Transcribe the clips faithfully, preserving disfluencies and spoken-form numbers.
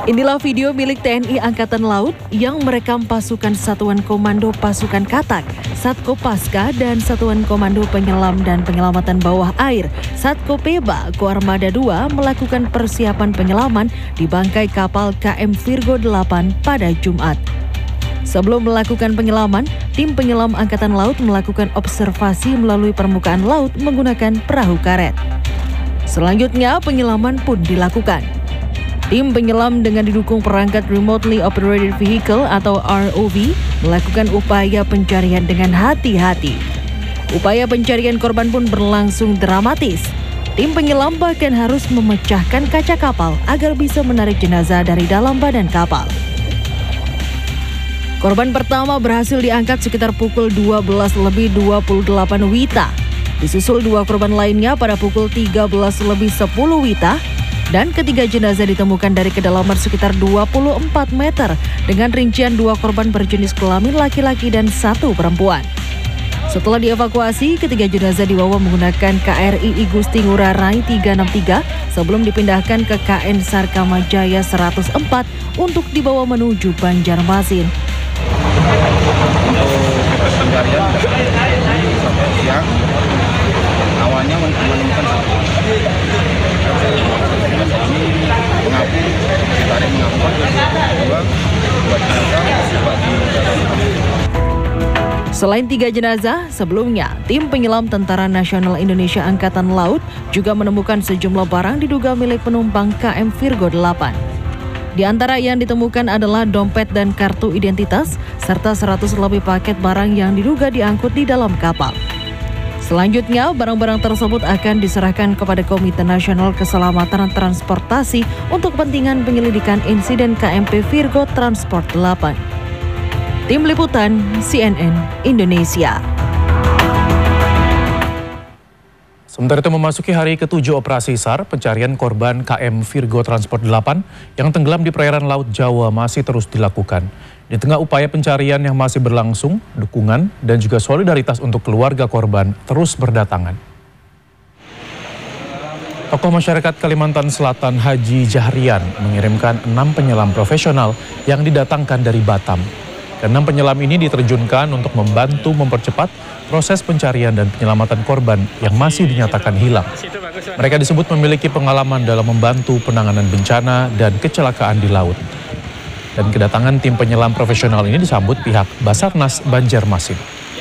Inilah video milik T N I Angkatan Laut yang merekam pasukan Satuan Komando Pasukan Katak, Satkopaska, dan Satuan Komando Penyelam dan Penyelamatan Bawah Air, Satkopeba, Koarmada dua melakukan persiapan penyelaman di bangkai kapal K M Virgo delapan pada Jumat. Sebelum melakukan penyelaman, tim penyelam Angkatan Laut melakukan observasi melalui permukaan laut menggunakan perahu karet. Selanjutnya, penyelaman pun dilakukan. Tim penyelam dengan didukung perangkat Remotely Operated Vehicle atau R O V melakukan upaya pencarian dengan hati-hati. Upaya pencarian korban pun berlangsung dramatis. Tim penyelam bahkan harus memecahkan kaca kapal agar bisa menarik jenazah dari dalam badan kapal. Korban pertama berhasil diangkat sekitar pukul dua belas lebih dua puluh delapan Wita. Disusul dua korban lainnya pada pukul tiga belas lebih sepuluh Wita. Dan ketiga jenazah ditemukan dari kedalaman sekitar dua puluh empat meter dengan rincian dua korban berjenis kelamin laki-laki dan satu perempuan. Setelah dievakuasi, ketiga jenazah dibawa menggunakan K R I Igusti Ngurah Rai tiga enam tiga sebelum dipindahkan ke K N Sarkamajaya seratus empat untuk dibawa menuju Banjarmasin. Untuk pencarian sampai siang, awalnya menemukan satu. Ini mengaku ditarik mengaku dua dua jenazah di Selain tiga jenazah, sebelumnya tim penyelam Tentara Nasional Indonesia Angkatan Laut juga menemukan sejumlah barang diduga milik penumpang K M Virgo delapan. Di antara yang ditemukan adalah dompet dan kartu identitas serta seratus lebih paket barang yang diduga diangkut di dalam kapal. Selanjutnya, barang-barang tersebut akan diserahkan kepada Komite Nasional Keselamatan Transportasi untuk kepentingan penyelidikan insiden K M P Virgo Transport delapan. Tim Liputan C N N Indonesia. Sementara itu memasuki hari ketujuh operasi SAR, pencarian korban K M Virgo Transport delapan yang tenggelam di perairan Laut Jawa masih terus dilakukan. Di tengah upaya pencarian yang masih berlangsung, dukungan dan juga solidaritas untuk keluarga korban terus berdatangan. Tokoh masyarakat Kalimantan Selatan Haji Jahrian mengirimkan enam penyelam profesional yang didatangkan dari Batam. Enam penyelam ini diterjunkan untuk membantu mempercepat proses pencarian dan penyelamatan korban yang masih dinyatakan hilang. Mereka disebut memiliki pengalaman dalam membantu penanganan bencana dan kecelakaan di laut. Dan kedatangan tim penyelam profesional ini disambut pihak Basarnas Banjarmasin.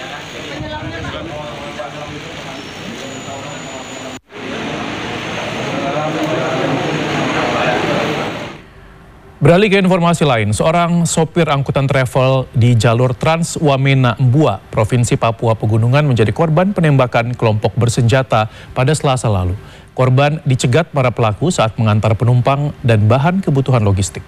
Beralih ke informasi lain, seorang sopir angkutan travel di jalur Trans Wamena Mbua, Provinsi Papua Pegunungan menjadi korban penembakan kelompok bersenjata pada Selasa lalu. Korban dicegat para pelaku saat mengantar penumpang dan bahan kebutuhan logistik.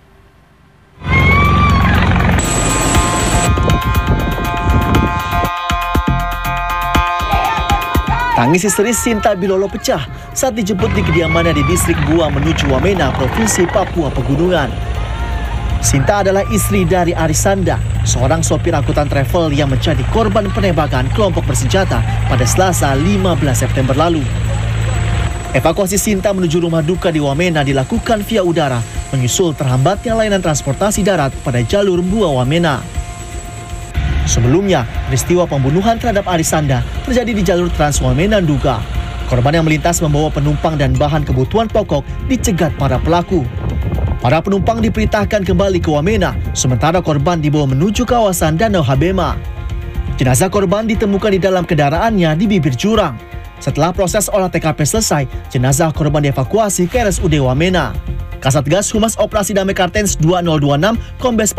Tangis histeris Sinta Bilolo pecah saat dijemput di kediamannya di distrik Bua menuju Wamena, Provinsi Papua Pegunungan. Sinta adalah istri dari Arisanda, seorang sopir angkutan travel yang menjadi korban penembakan kelompok bersenjata pada Selasa lima belas September lalu. Evakuasi Sinta menuju rumah duka di Wamena dilakukan via udara, menyusul terhambatnya layanan transportasi darat pada jalur Bua Wamena. Sebelumnya, peristiwa pembunuhan terhadap Arisanda terjadi di jalur Trans Wamena Nduga. Korban yang melintas membawa penumpang dan bahan kebutuhan pokok dicegat para pelaku. Para penumpang diperintahkan kembali ke Wamena, sementara korban dibawa menuju kawasan Danau Habema. Jenazah korban ditemukan di dalam kendaraannya di bibir jurang. Setelah proses olah T K P selesai, jenazah korban dievakuasi ke R S U D Wamena. Kasatgas Humas Operasi Damai Kartens dua nol dua enam, Kombes